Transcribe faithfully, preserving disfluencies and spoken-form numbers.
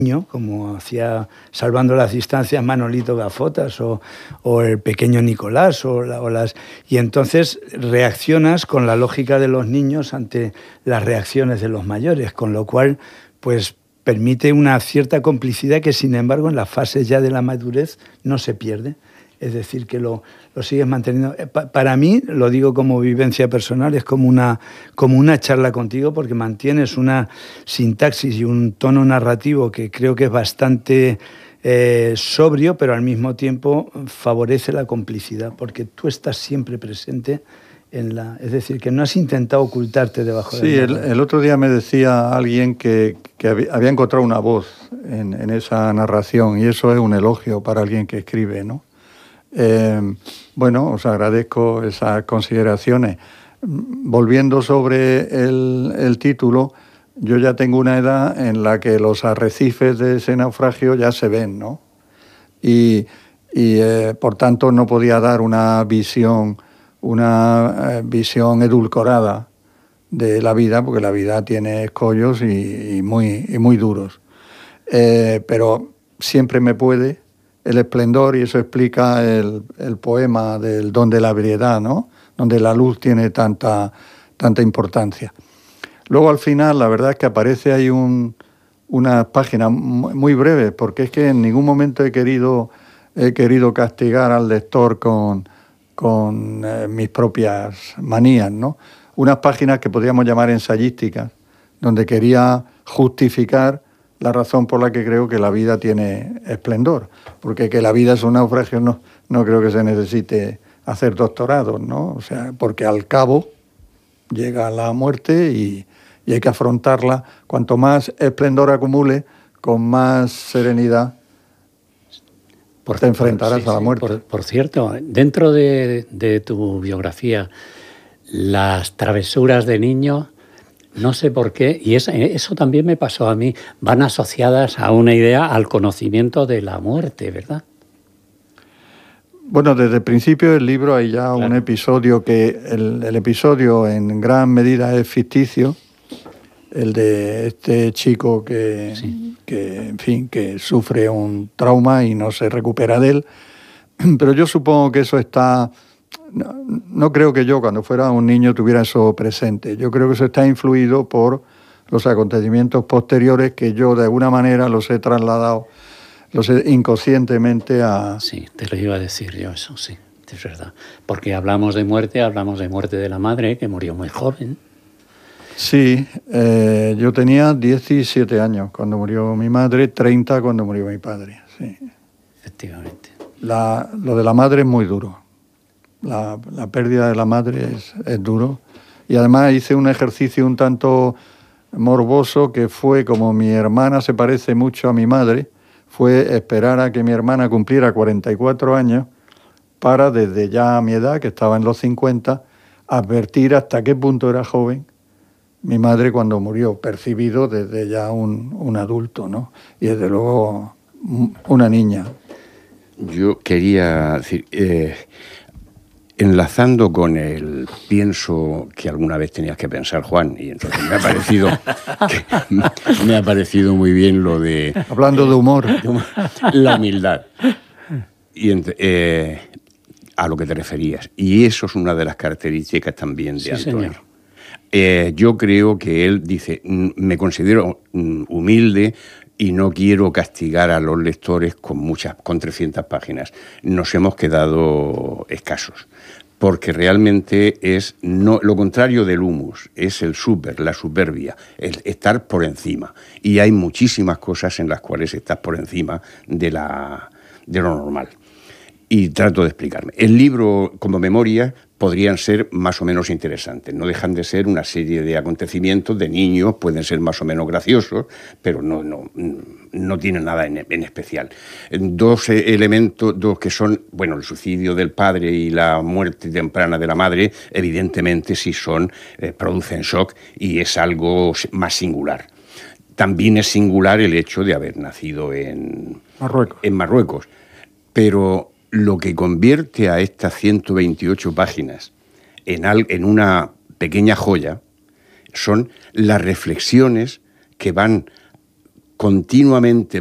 como hacía Salvando las Distancias Manolito Gafotas o, o el pequeño Nicolás o, la, o las y entonces reaccionas con la lógica de los niños ante las reacciones de los mayores, con lo cual pues permite una cierta complicidad que sin embargo en las fases ya de la madurez no se pierde. Es decir, que lo, lo sigues manteniendo. Pa, para mí, lo digo como vivencia personal, es como una, como una charla contigo porque mantienes una sintaxis y un tono narrativo que creo que es bastante eh, sobrio, pero al mismo tiempo favorece la complicidad porque tú estás siempre presente en la... Es decir, que no has intentado ocultarte debajo sí, de la... Sí, el, el otro día me decía alguien que, que había encontrado una voz en, en esa narración y eso es un elogio para alguien que escribe, ¿no? Eh, bueno, os agradezco esas consideraciones. Volviendo sobre el, el título, yo ya tengo una edad en la que los arrecifes de ese naufragio ya se ven, ¿no? Y, y eh, por tanto no podía dar una visión, una eh, visión edulcorada de la vida, porque la vida tiene escollos y, y, muy, y muy duros. Eh, pero siempre me puede el esplendor, y eso explica el, el poema del Don de la Ebriedad, ¿no? Donde la luz tiene tanta, tanta importancia. Luego al final la verdad es que aparece ahí un, una página muy breve, porque es que en ningún momento he querido, he querido castigar al lector con, con eh, mis propias manías, ¿no? Unas páginas que podríamos llamar ensayísticas, donde quería justificar la razón por la que creo que la vida tiene esplendor, porque que la vida es un naufragio no, no creo que se necesite hacer doctorados, ¿no? O sea, porque al cabo llega la muerte y, y hay que afrontarla. Cuanto más esplendor acumule, con más serenidad por, te enfrentarás por, sí, a la muerte. Sí, por, por cierto, dentro de, de tu biografía, las travesuras de niño... No sé por qué, y eso, eso también me pasó a mí, van asociadas a una idea, al conocimiento de la muerte, ¿verdad? Bueno, desde el principio del libro hay ya claro. un episodio que, el, el episodio en gran medida es ficticio, el de este chico que, sí. que, en fin, que sufre un trauma y no se recupera de él, pero yo supongo que eso está... No, no creo que yo cuando fuera un niño tuviera eso presente. Yo creo que eso está influido por los acontecimientos posteriores que yo de alguna manera los he trasladado los he inconscientemente a... Sí, te lo iba a decir yo eso, sí, es verdad. Porque hablamos de muerte, hablamos de muerte de la madre, que murió muy joven. Sí, eh, yo tenía diecisiete años cuando murió mi madre, treinta cuando murió mi padre, sí. Efectivamente. La, lo de la madre es muy duro. La, la pérdida de la madre es, es duro. Y además hice un ejercicio un tanto morboso que fue, como mi hermana se parece mucho a mi madre, fue esperar a que mi hermana cumpliera cuarenta y cuatro años para, desde ya a mi edad, que estaba en los cincuenta, advertir hasta qué punto era joven mi madre cuando murió, percibido desde ya un, un adulto, ¿no? Y desde luego una niña. Yo quería decir... Eh... Enlazando con el pienso que alguna vez tenías que pensar, Juan, y entonces me ha parecido que, me ha parecido muy bien lo de... Hablando de humor. La humildad. Y eh, a lo que te referías. Y eso es una de las características también de sí, Antonio. Eh, yo creo que él dice, me considero humilde y no quiero castigar a los lectores con muchas, con trescientas páginas. Nos hemos quedado escasos, porque realmente es no, lo contrario del humus, es el super, la superbia, el estar por encima. Y hay muchísimas cosas en las cuales estás por encima de, la, de lo normal. Y trato de explicarme. El libro, como memoria, podrían ser más o menos interesantes. No dejan de ser una serie de acontecimientos de niños, pueden ser más o menos graciosos, pero no, no, no tienen nada en, en especial. Dos elementos, dos que son, bueno, el suicidio del padre y la muerte temprana de la madre, evidentemente sí son, eh, producen shock y es algo más singular. También es singular el hecho de haber nacido en Marruecos. En Marruecos. Pero lo que convierte a estas ciento veintiocho páginas en, al, en una pequeña joya son las reflexiones que van continuamente